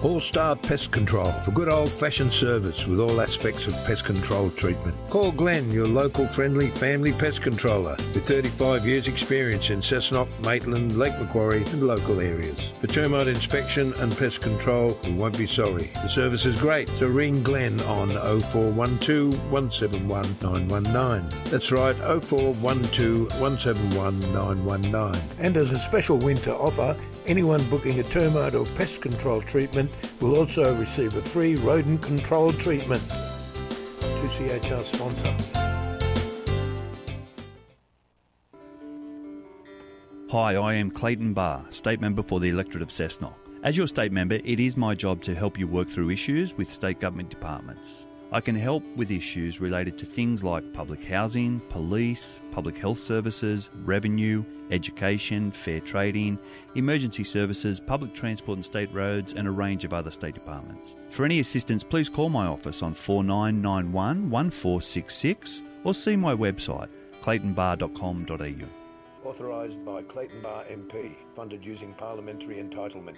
All-Star Pest Control for good old-fashioned service with all aspects of pest control treatment. Call Glenn, your local friendly family pest controller with 35 years experience in Cessnock, Maitland, Lake Macquarie and local areas. For termite inspection and pest control, you won't be sorry. The service is great, so ring Glenn on 0412 171 919. That's right, 0412 171 919. And as a special winter offer, anyone booking a termite or pest control treatment will also receive a free rodent control treatment. 2CHR sponsor. Hi, I am Clayton Barr, State Member for the electorate of Cessnock. As your State Member, it is my job to help you work through issues with state government departments. I can help with issues related to things like public housing, police, public health services, revenue, education, fair trading, emergency services, public transport and state roads, and a range of other state departments. For any assistance, please call my office on 4991 1466 or see my website, claytonbarr.com.au. Authorised by Clayton Barr MP, funded using parliamentary entitlement.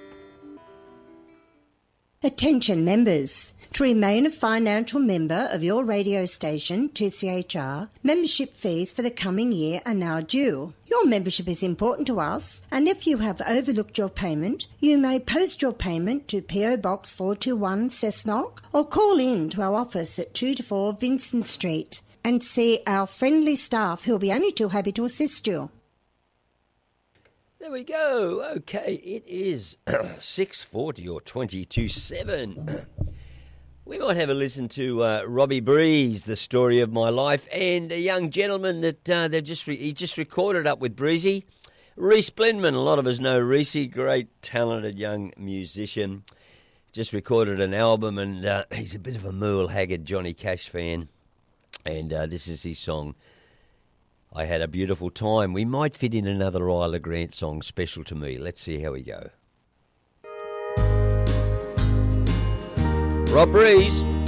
Attention members. To remain a financial member of your radio station, 2CHR, membership fees for the coming year are now due. Your membership is important to us, and if you have overlooked your payment, you may post your payment to PO Box 421 Cessnock or call in to our office at 2 to 4 Vincent Street and see our friendly staff who will be only too happy to assist you. There we go. Okay, it is 6:40 or 22:07. We might have a listen to Robbie Breeze, The Story of My Life, and a young gentleman that he just recorded up with Breezy, Reese Blendman. A lot of us know Reese, great talented young musician. Just recorded an album, and he's a bit of a Merle Haggard, Johnny Cash fan, and this is his song, I Had a Beautiful Time. We might fit in another Isla Grant song, Special to Me. Let's see how we go. Rob Breeze.